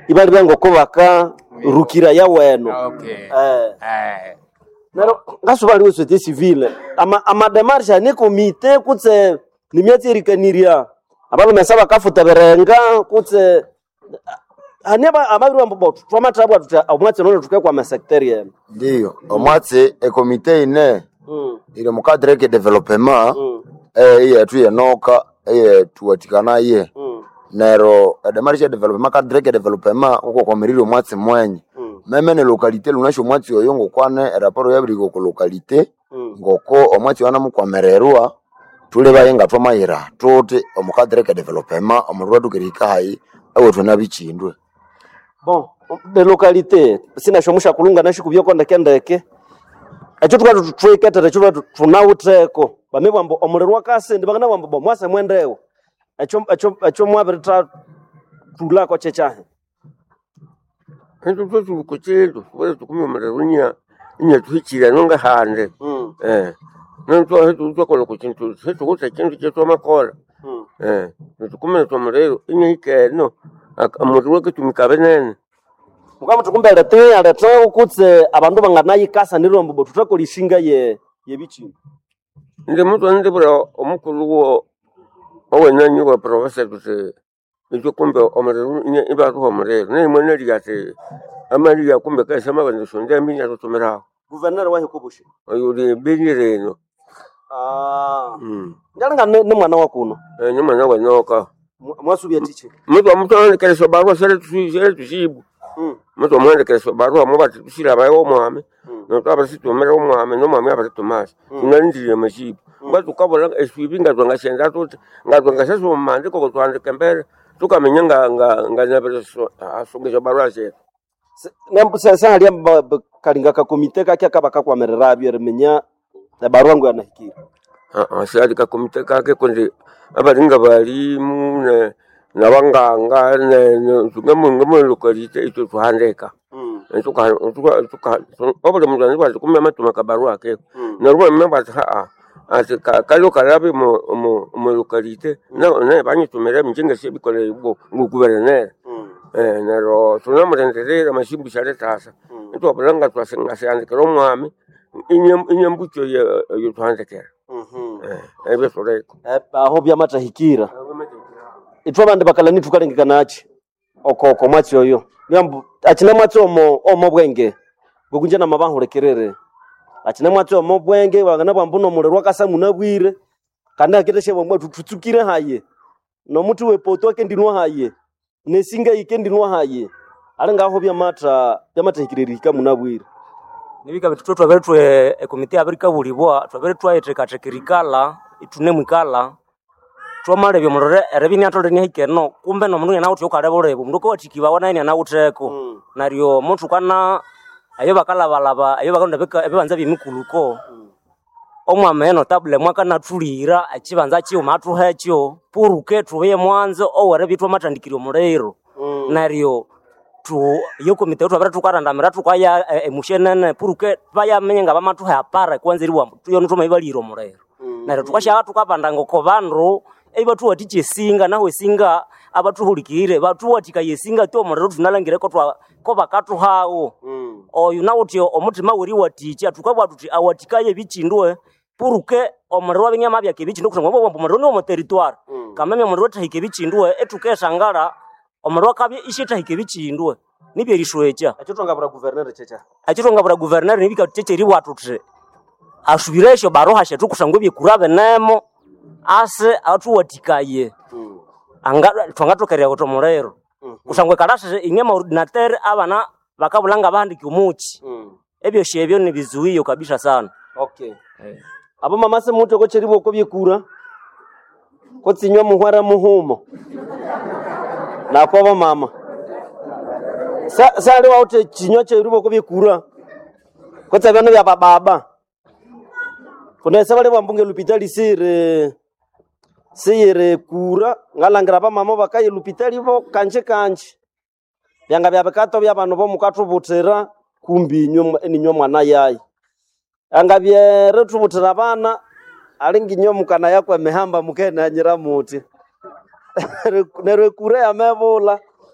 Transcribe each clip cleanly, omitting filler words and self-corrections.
ibalira ngoko baka rukira ya weno. Okay. Nero ngasubali société civile ama démarche ne comité kutse nimyatsirikaniria abalo mesaba kafuta berenga kutse aneba abaru ambo twamathabwa tuta omwatse none tuke kwa secteur ndio omwatse e comité ine ile mu cadre de développement yetu yenoka tuwatikana ye nero démarche de développement cadre de développement uko komerire omwatse mwenye meme ne localité lunasho mwatse oyongo kwane rapport yabiriko ko localité ngoko omwatse wana mukwamererwa tule bayenga twamayira tote omukadre ke développement omurwa dukirika hai awo tuna bichindwe bon de localité sina shomusha kulunga nashi kubyoko ndekendeke acho tukatu tweketa acho tunawuteko bamebwambo omurerwa kase ndibagana bwambo mwase mwendewo acho mwabirita tulako chechahe ento tutu kuchendo wale tukumye mararunya inya tuhichira nonga hande nanto hetu tukolo kuchintu hetu kuta chintu chetu makola tukumye tomarero inya ikeno amurwa ketumikabenene mukamu tukumbele te aleta ukutse abandu banganayi kasa nirombo tutakolishinga ye bichi nde muntu ande bura omukuru wo owenanyi wa professor kuse icyo kumbe omurero inya ibatu omurero ne mwana ligate amali kumbe kasa mabanje sonde minya tutomera gouverneur wahe kubushi ayuri benireno ndalanga ne mwana wakuno ni mwana wa noka mwasubia tiche mutu kaleso barua sele tusibu mutu mwende kaleso barua mubati tusira bayo mwame no twaba sitomera mwame no mwame abati tomasi ngalindiriye mashibu batu kabola eswibinga twanga senda tote ngatwanga seso mande ko twandike mbere tukamenya nga nyabereso asongeje barua zetu nembusa sali kalinga ka komite kake akabaka kwa mererabyo remenya barua ngo yanahikira sali ka komite kake konde abaringa balimu na banganga ngamo localité ito tuhandeka tuka obole muzani bali kumya matuma kabarua ke na ruba memba ati kalo karabe mo localité na banyi tumere mjinga sebi kole ngo gouverneur nero tunamurenderera mashimbu shale tasa ito abalanga twasenga sandike ro mwami inyambucho yo tuhandekera ebe soreko aho byamatahikira itwa bande bakalani tukalengekanachi okoko mwatsi oyo nyambu achina mwatsi omo bwenge gokunje na mabahurekerere achina mwatsi omo bwenge bagana bambuno murerwa kasa munabwire kana kiteshe bomwe tutsukire haye no mutu wepoto ke ndinwa haye nesinga ike ndinwa haye alenga aho byamatahikirerika munabwire nibika bitu twabere komite abirika bulibwa twabere twayetekatекirikala itune mwikala twamale byo murore erebini atole ni hikeno kumbe no mundu yana uti ukarebo mundu ko watikiba wana ni na uteko naryo muntu kana ayo bakalabalaba ayo bakanda bebanza bimikuluko omwame no table mwaka natulira achibanza chiyo matu hekyo puruke tuye mwanzo owere bitwa matandikiro murero naryo tu yoko miteto abara tukarandamira tukaya emushenene puruke baya menyenga bamatu hapara kwanza iriwa tuyo ntuma ibaliro murero naryo tukashaka tukapanda ngoko bandu ebatu watiche singa nawe singa abatu hulikire batu watika yesinga to murero tunalangire ko bakatu hawo oyu nawuti omutima wuri watiche tukabwa tuti awatikaye bichindwe puruke omurero wabinyama byake bichindo kusanga bombo murero no mu territoire kameme murero tahike bichindwe etukeshangara omurero kabye ishitahike bichindwe nibye rishwecha achitongabura gouverneur checha achitongabura gouverneur nibika cheche ri watu tse ashubiresho baroha shetu kusangwe bikurabe nemo ase atu watikaye anga twangatokerya goto murero kusangwe karashe inyama ordinateur abana bakabulanga bandiki umuchi ebyo shebyo ni bizuiyo kabisa sana okay abo mama se muto ko cheribo ko byekura ko tsinywa muhwara muhumo na ko abo mama sale wa ute chinywa cheribo ko byekura ko tsabana bya baba kuna sabale bambunge lupitali sire kura ngalangira ba mama bakaye lupitali bo kanje byanga bya bakato bya bantu bo mukatubutera kumbi nywa mwana yayi anga byere tubutira bana alingi nyo mukana yakwa mehamba mukena nyira muti nere kure ya mebula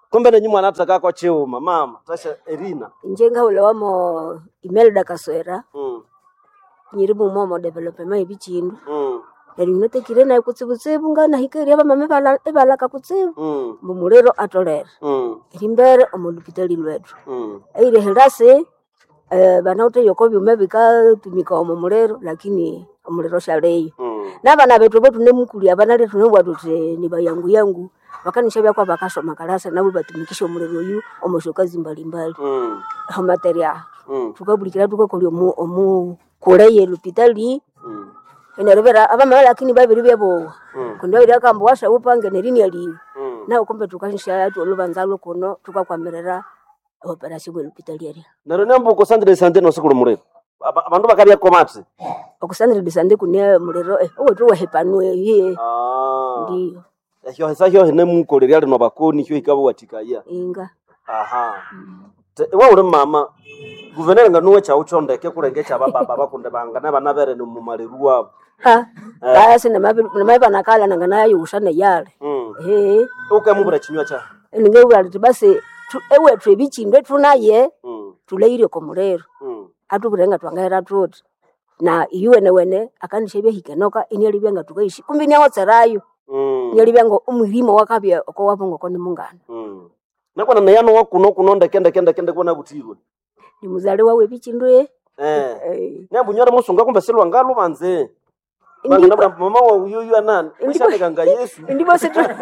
kumbe nenyu mwana ataka kwa cheuma mama tasha Erina njenga ule wamo Imelda Kaswera nyirimu momo development ebichindu eri netekire na kutsibutsibu ngana hikeri aba mame bala kakutsibu mumurero atolera rimbere omulupitali lwetu aire hirase banaute yokobi umebika tumika omulero lakini omulero shaleyo nabana betu betu nemukuli abana letu nebwatute ni bayangu yangu bakanishabya kwa bakasoma kalasa nabo batumikisha omulero yu omoshokazi mbalimbali materia tukabulikira tukakoli omu kuleye lupitali enerebera abamala lakini babiri byabo kundo ira kambo washa upange nerini ali na ukombe tukanisha yatu olubanzalo kono tukakwamerera operation lupitali ari naro nambo ko Sandre Sante no sekuru murero abantu bakaria komati okusandre bisande kunia murero owe tuwe hepanu ye ndio ehyo hesahyo hene mukoleri ali no bakoni hyo ikabo watikaya inga wa uri mama guvernor nganuwe cha uchondeke kurenge cha baba bakunda bangana banabere no mumaleru wabo baya sina mabiba nakala nangana yushane yale uke mubura chinywa cha ninge uri basi ewe twebichindwe tunaye tuleire ko murero atukurenga twangera tuti na iwe wene akanishabye hikenoka inyali byenga tukaishi kumbi nyawo tsarayo nyali byengo umurimo wakabye ko wabongo ko nimungana nakona nayano wakuno kunonda kende kona butirwe ni muzali wawe bichindwe nyambu nyora musunga kumbe selwa ngalo banze bangana mama wa uyoyu anani ushandekanga Yesu ndipo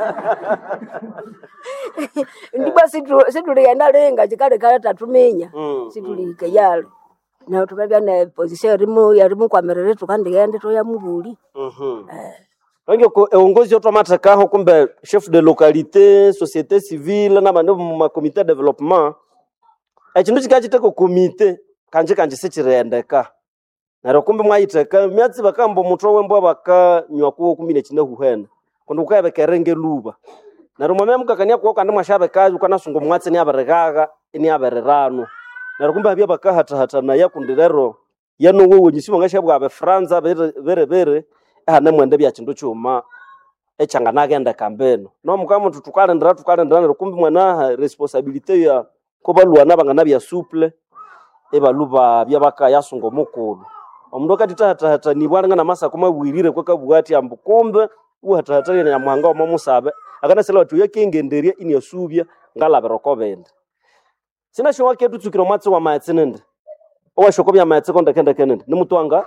situlienda lenga chikale kale tatumenya situlike yale na tukabya na position rimu kwa merere tukandegende to ya mubuli Rangi ko uongozi yoto matakaho kumbe chef de localité société civile na bande mu comité de développement echindu chikachite ko comité kanje sechirendeka naro kumbe mwayiteka myatsi bakambo mutro wembo bakanywa kuo kumbine chine huhena kundi ukabe kerenge luba naro mwame mukakania kuo kandi mwashabe kazi kana sungo mwatsi ni aberegaga ini abererano naro kumbe habya bakahata na yakundilero yano wewe nyisibo ngashabwa abe Franza bere hane mwende bya chindu chuma echanga nagenda kambeno no mukama tukalendera kumbi mwana responsibility ya kobalwana bangana bya souple ebaluba byabaka yasungo mukulu omundu katita ni bwanga na masa kuma bwirire kwa kabwati ambukombe uhatata ya mwanga wa musabe akana sela watu yake ngenderia ini yasubya ngala berokobenda sina shwa ketu tukiro matsi wa matsinende owa shokobya matsi konda kende ni mutwanga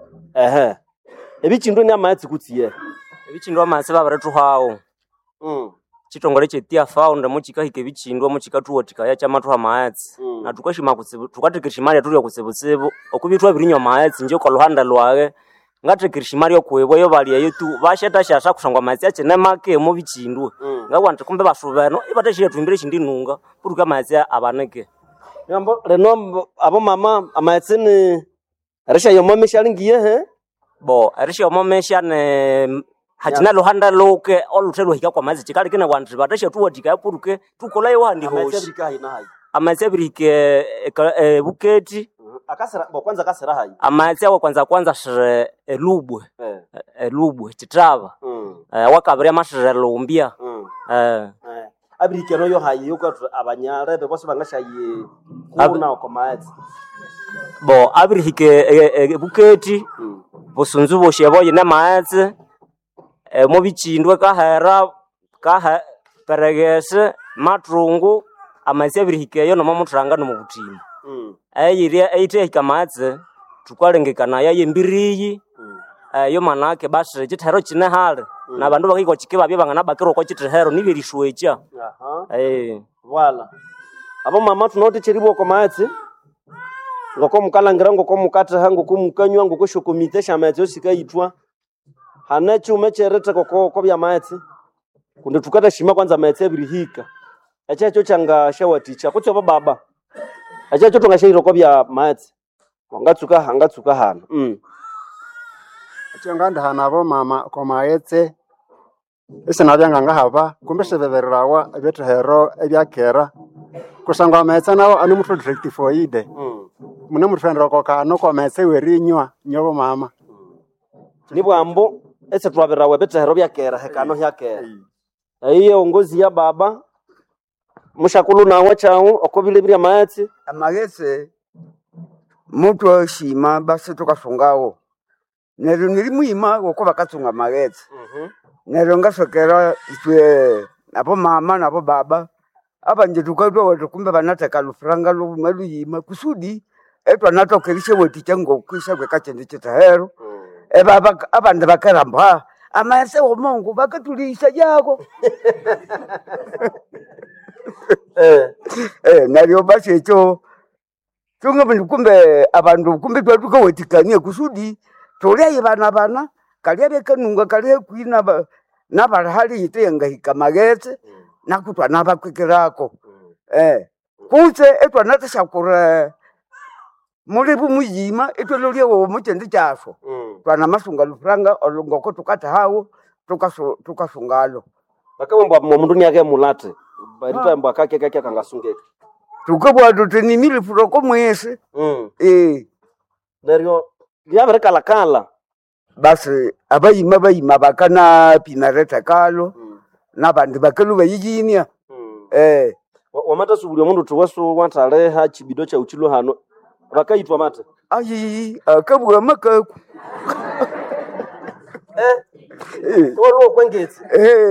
ebichindu ni amatsi kutsiye ebichindu amatsi babaretu hao chitongole chetia found muchikahike bichindwa muchikatuwa tikaya chamatu amatsi na tukashima kutsibu tukatikishimali tuli kutsibutsibu okubitwa birinyo amatsi nje ko luhanda lwawe ngatikishimali okwebo yo bali yetu basheta shasha kushangwa amatsi achene make mu bichindwa ngakwanti kumbe basubeno ibatashire tumbire chindinunga puruka amatsi abaneke yambo leno abo mama amatsi ni arisha yomo mishalingiye bo arisha yomo meshane hachina luhanda loke olutelo hika kwa mazi chikali kina wantu batasha tuwa tika puruke tukola yo handi hoshi amazi birike buketi akasera bo kwanza kasera hayi amazi awo kwanza shire elubwe chitaba wakabere mashire lumbia abirike no yo hayi yuko abanyare bose bangashaye kuna ko mazi bo abirike buketi bosunzu boshebo yina mazi mu bichindwe kahera peregese matrungu amazi abirihikeyo no mutranga no mubutima ayire ayite hikamatse tukwalengekana ya yembiriyi yo manake basi chitero chine hale na bandu bakiko chikiba bye bangana bakiro ko chitero nibirishwecha wala abo mama tunoti chiribo ko matse ngoko mukalangira ngoko mukata hangu kumukanywa ngoko shokomite shamatse osikaitwa hanacho umechereta ko bya matse kunde tukata shima kwanza matse birihika achacho changa shawaticha kutso baba achacho tungashairo ko bya matse wangatsuka hana achanganda hana abo mama ko maetse esena byanga ngahaba kumbe sebebererawa ebetehero ebyakera kusangwa matse nawo ani mutu directive foide mune mutfendera ko kano ko matse werinywa nyobo mama nibo ambo ese twaberawe betehero byakera hekano hyakera iyo ngozi ya baba mushakulu nawe chao okobile bya maetse amagetse mutu ashima basi tukasungawo nero niri muima goko bakatsunga magetse nero ngasokera itwe nabo mama nabo baba abanje tukatwa watu kumbe banataka lufranga lo maluyima kusudi etwa natokerishe weti chango kwisha kwekachende chitahero baba abande bakaramba amase omongo bakatulisha yako nalio basi echo tunga kumbe abantu kumbe twatuka wetikania kusudi toleye bana kalia bekanunga kalia kwina nabalahali itenga hikamagetse nakutwa nabakwikirako kutse etwa natashakura mulibu muyima etwa lolie wo muchende chaso twana masunga lufranga olongoko tukata hawo tukasungalo bakabomba mundu nyake mulate barita mbaka keke kangasungeka tukabwa tuteni milifuroko mwese neryo yabere kala basi abayima bakana pinareta kalo nabandi bakalu bayiginia wamata subuli omundu tuwaso wantaleha chibido cha uchilo hano bakayitwa mate ayi akabwa makaku olo kwengetse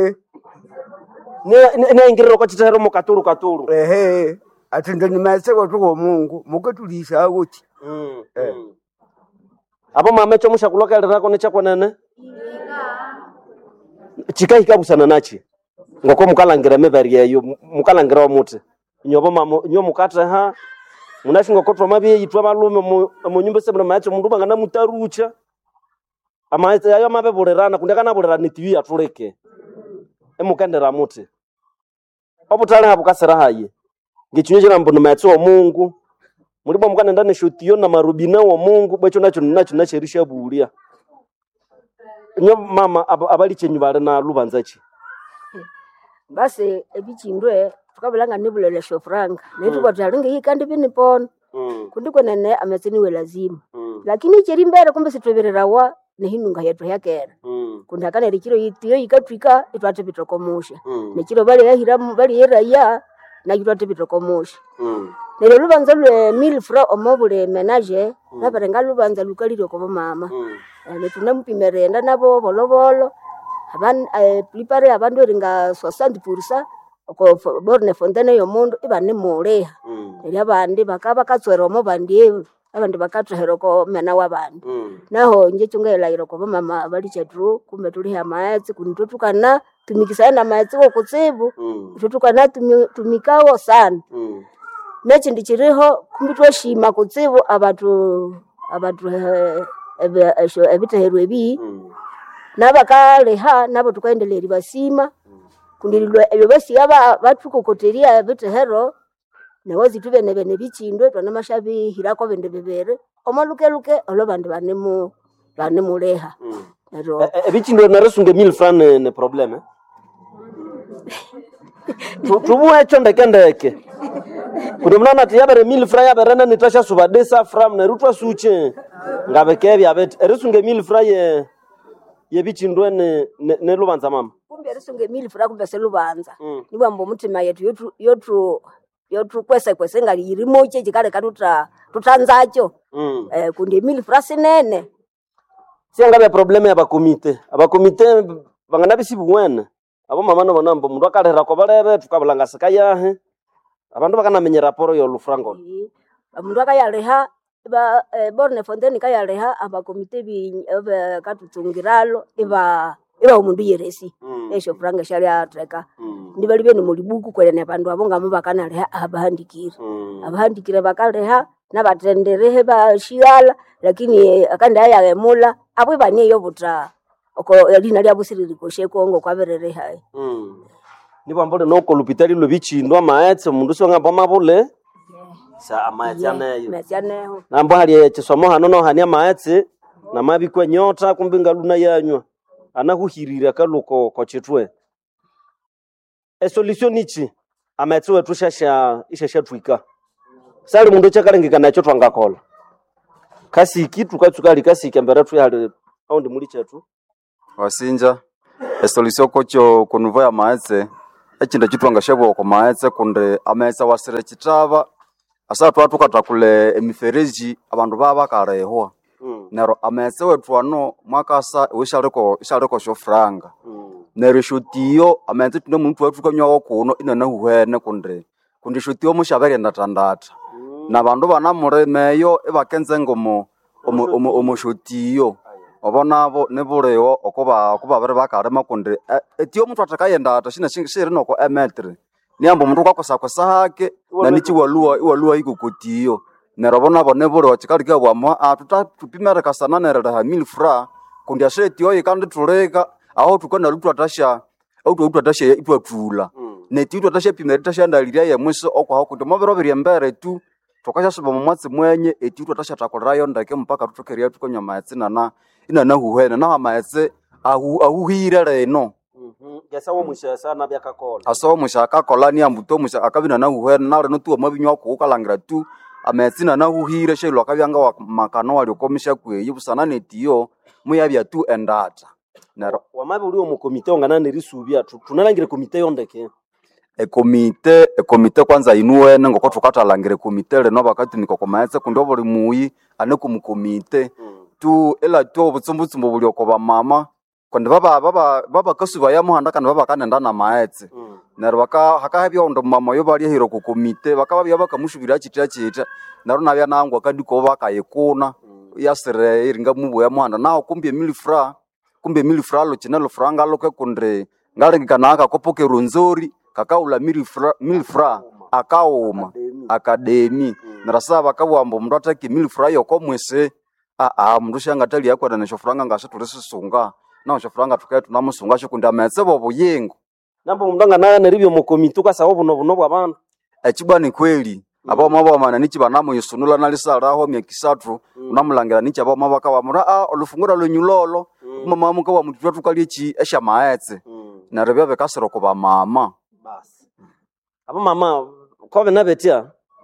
ne ingiriro kwa chitero mukaturu atenda ni mase watu wa Mungu mukatulisa aguti abo mama cho mushakuloka lirako ne chakwa nene chikahika busana nachi ngoko mukalangira mevaria yo mukalangira omuti nyobo mama nyo mukata ha munashinga kotwa mabi yitwa malume mu nyumba sebona macho mundu bangana mutarucha amaitse ayo mabe bolerana kundekana bolerana tiwi atuleke emukendera muti obutale habukasera haye ngichinyo chira mbono macho wa Mungu mulibo mukana ndane shutiyo na marubina wa Mungu bwecho nacho nacherisha bulia nyo mama abali chenyu bale na lubanzachi basi ebichindwe tukabulanga nibulele shofranga netu kwatalinga hikandi binipona kundiko nene ametsini we lazima lakini cheri mbere kumbe sitwebererawa nehinunga yetu yakera kundakana rikiro yitiyo ikatwika itwate bitokomusha nekiro bali yahira bali yeraya na itwate bitokomusha nero lubanza lwe milfra omobule menage nabarenga lubanza lukaliro ko mama netuna mpimerenda nabo bolobolo prepare abantu ringa 60% ko borne fontaine yo mundu ibane moleha eri abandi bakaba katswera mo bandi abandi bakatrahero ko mena wabandi naho nje chungela iro ko mama bali chatru kumbe tuli ha maetsi kunitutukana tumikisana maetsi ko kutsibu tutukana tumikawo sana nechi ndichiriho kumbe twoshima kutsibu abatu ebitaheru ebi nabakaleha nabo tukaendelera basima kundilwe ebyo basi aba batukokoteria ebitehero newozi tubene bene bichindwe twana mashabi hirako bende bebere omaluke olo bandi banemu leha nero ebichindwe naresunge 1000 francs ne problème tubuwe chonde kendeke kundi mnana ati yabere 1000 francs yabere na nitasha subadesa fram na rutwa suche ngabeke byabet erisunge 1000 francs yebichindwe ne lubanza mama kumbe erisunge 1000 francs kumbe selubanza nibambo mutima yotu kwese ngali irimo che chikale tutanzacho kundi 1000 francs nene siangabe probleme abakomite bangana bisibuwene abo mama no bonambo mundu akalera ko balebe tukabulanga sikayahe abantu bakanamenye raporo yo lufrango mundu akayaleha ba borne fontaine kayaleha abakomite bi katutungiralo iba umundu yeresi esho franga sharia treka ndibali bene mulibuku kwelene abantu abonga mubakanaleha abahandikire bakaleha nabatenderehe bashiyala lakini akanda yaye mula abwe bane yobutra oko yalina lya busiriri kosheko ngo kwaberere hayi nibo ambole no kolupitali lo bichindwa maetse mundu songa boma bule sa amaetsaneyo nambo hali chisomo hano no hania maetse na mabikwe nyota kumbinga luna yanywa anakuhirira kaluko ko chitwe solution ichi amaetse wetu ishasha twika sali mundu chakalengeka nacho twangakola kasi kitu katsukali kasi kembera tu hali aundi muri chetu wasinja solution kocho kunuva ya maetse echinda chitwangashabwa kwa maetse kunde amaetse wasire chitaba asa twatukattakule emifereji abandu babakalehwa nero amaetse wethu ano mwakasa wishaliko shofranga nero shotiyo amaetse tune muntu wethu kanywa kuno inana huhene kunde shotiyo mushaberenda tandata na bandu banamuremeyo ebakenze ngomo shotiyo obonabo nebulewo okuba bere bakalema kunde etiyo muntu atakayenda ata shiri noko emetre niambo muntu kwakosa hake na nichiwalua ikukotiyo nero bonabo nebulewo chikalika bwamwa tutatupimere kasana nerera ha 1000 francs kundi ashetiyo ikandi tuleka aho tukona lutu atasha itwatula neti atasha pimere tasha ndaliria ye mwiso okwa kundi mabero biri mbere tu tukasha suba mumwatsi mwenye eti atasha takolerayo ndake mpaka tutokeria tukonya maetsina na inana huhene na amaetse ahuhire reno yasawo musha sana byakakola asawo musha akakola ni ambuto musha akabina na huhene na reno tu amabinywa kukalangira tu amaetsina na huhire shelo akabyanga wa makano wali komisha kweyi busana netiyo muyabya tu endata naro wamabe uli mu komite ongana nerisubya tunalangire komite yondeke komite kwanza inuwe ngoko tukatalangire komite reno bakati niko maetse kundi obuli muyi ane kumukomite tu ela to butsumbutsumbu buli okoba mama kundi baba kasuba ya muhanda kandi baba kanenda na maetse nero hakahabya ondo mama yo bali hiro ku komite bakabya bakamushubira chita naro nabya nangwa kandi ko bakayekuna yasire iringa mubo ya muhanda naho kumbe 1000 francs lo chinelo franga lo ke kundre ngalengikana akakopoke runzori kakaula 1000 francs akauma akademi narasa bakabwambo mndu ataki 1000 francs yoko mwese mndu shangatali yakwa na shofranga ngasha tulisisunga na shofranga tukaye tunamusunga sho kunda metsebo buyingo nambo mndanga naye neribyo mu komite kwa sababu no bwabantu echibwa ni kweli abo mabo mana nichi banamo yisunula nalisaraho myakisatu unamulangira nichi abo mabaka bamura olufungura lwenyulolo mama muka wa mutu tukali chi esha maetse na rebya bekasero ko ba mama basi abo mama kobe nabetia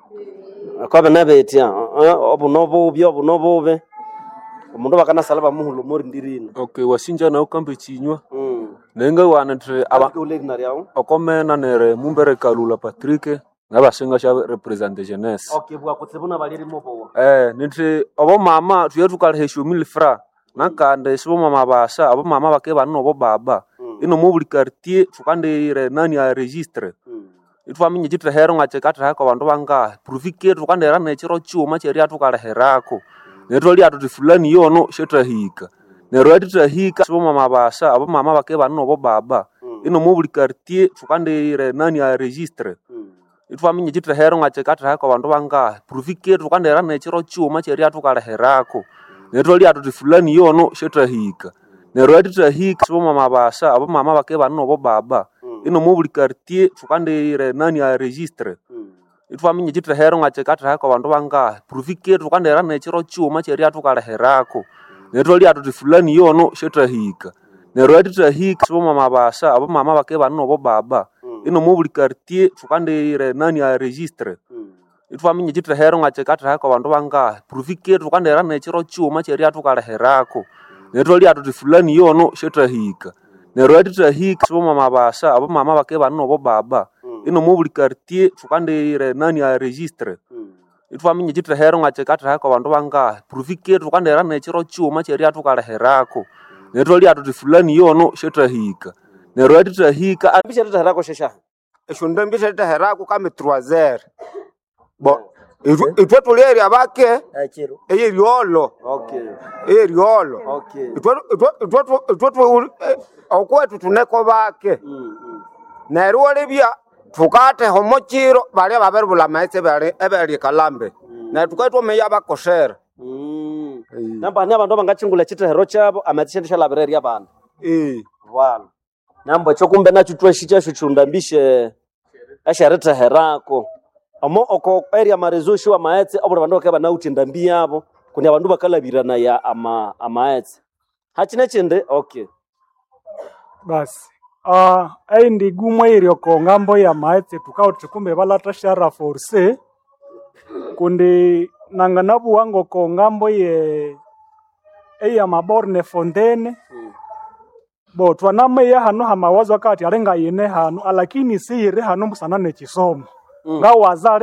obunobe omundu bakana salaba muhulo mori ndirina okay wasinja na ukambe chinywa nenga wanatre aba okomena nere mumbere kalula Patrick nabasenga sha represent jeunesse okay bwa kutsebuna baliri mobo nitri abo mama tuyetu kalhesho 1000 francs nakande sibo mama basa abo mama bake banno bo baba ino mobuli quartier tukandire nani a registre itwamenye chitehero ngachekatra hako bandu banga profike tukandera nechiro chuma cheri atukalherako netoli atuti fulani yono shetahika nero atitahika sibo mama basa abo mama bake banno bo baba ino mobuli quartier tukandire nani a registre itwamenye chitehero ngachekatra hako bandu banga profike tukandera nechiro chuma cheri atukalherako netoli atuti fulani yono shetahika nero atitahika sibo mama basa abo mama bake banno bo baba ino mobuli quartier tukandire nani a registre itwamenye chitehero ngachekatra hako bandu banga profike tukandera nechiro chuma cheri atukalherako netoli atuti fulani yono shetahika nero atitahika sibo mama basa abo mama bake banno bo baba ino mobuli quartier tukandire nani a registre itwamenye chitehero ngachekatra hako bandu banga profike tukandera nechiro chuma cheri atukalherako netoli atuti fulani yono shetahika nero atitahika sibo mama basa abo mama bake banno bo baba ino mobuli quartier tukandire nani a registre itwamenye chitehero ngachekatra hako bandu banga profike tukandera nechiro chuma cheri atukalherako netoli atuti fulani yono shetahika nero atitahika abisha tataherako shesha eshunda mbisha tataherako kame 3h bo itwe tuleri abake chiro eyeriolo okay eyeriolo okay itwe okwetu tuneko bake nero olebya tukate homochiro bali baberbula maetse bali kalambe na tukaitwa meya bakosera namba ne abandu bangachingula chitehero chabo amatshendisha labrari yabantu wala namba chokumbe nacho twashicha shuchunda mbishe ashareta herako amo oko area marezo wa maetse abo bandu bakaba na utinda mbi yabo kunya bandu bakalabirana ya amaetse hachine chende okay basi aindi gumwe irioko ngambo ya maetse tukauti kumbe balata shara force kundi nanganabu wango ko ngambo ye eya maborne fontaine bo twanameya hano hamawazo akati alenga yene hano lakini siyiri hano musana nekisomo ngawaza